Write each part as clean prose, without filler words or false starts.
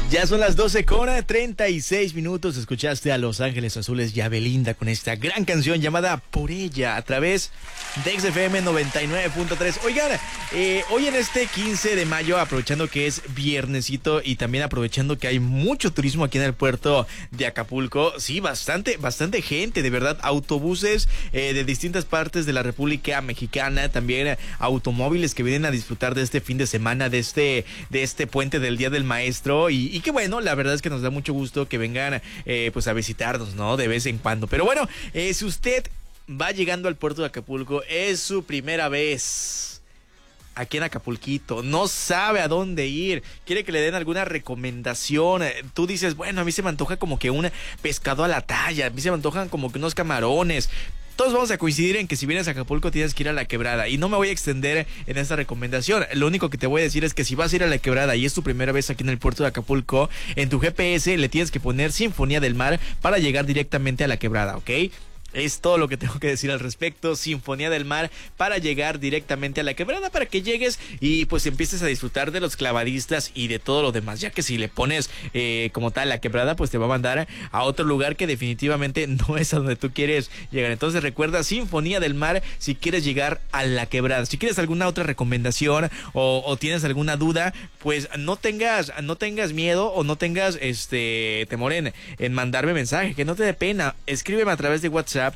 Ya son las 12:36. Escuchaste a Los Ángeles Azules y a Belinda con esta gran canción llamada Por Ella a través de XFM 99.3. Oigan, hoy en este 15 de mayo, aprovechando que es viernesito y también aprovechando que hay mucho turismo aquí en el puerto de Acapulco, sí, bastante gente, de verdad, autobuses de distintas partes de la República Mexicana, también automóviles que vienen a disfrutar de este fin de semana, de este puente del Día del Maestro y que bueno, la verdad es que nos da mucho gusto que vengan pues a visitarnos, ¿no? De vez en cuando. Pero bueno, si usted va llegando al puerto de Acapulco, es su primera vez aquí en Acapulquito, no sabe a dónde ir, quiere que le den alguna recomendación, tú dices, bueno, a mí se me antoja como que un pescado a la talla, a mí se me antojan como que unos camarones. Todos vamos a coincidir en que si vienes a Acapulco tienes que ir a La Quebrada y no me voy a extender en esta recomendación. Lo único que te voy a decir es que si vas a ir a La Quebrada y es tu primera vez aquí en el puerto de Acapulco, en tu GPS le tienes que poner Sinfonía del Mar para llegar directamente a La Quebrada, ¿ok? Es todo lo que tengo que decir al respecto. Sinfonía del Mar para llegar directamente a La Quebrada, para que llegues y pues empieces a disfrutar de los clavadistas y de todo lo demás, ya que si le pones como tal La Quebrada, pues te va a mandar a otro lugar que definitivamente no es a donde tú quieres llegar. Entonces recuerda, Sinfonía del Mar si quieres llegar a La Quebrada. Si quieres alguna otra recomendación o tienes alguna duda, pues no tengas miedo o no tengas temor en mandarme mensaje, que no te dé pena. Escríbeme a través de WhatsApp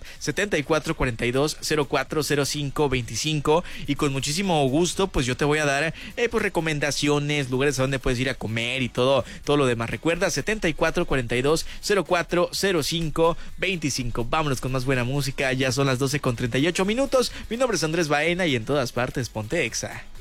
7442-040525 y con muchísimo gusto pues yo te voy a dar pues recomendaciones, lugares a donde puedes ir a comer y todo lo demás. Recuerda 7442-040525. Vámonos con más buena música, ya son las 12:38. Mi nombre es Andrés Baena y en todas partes ponte Exa.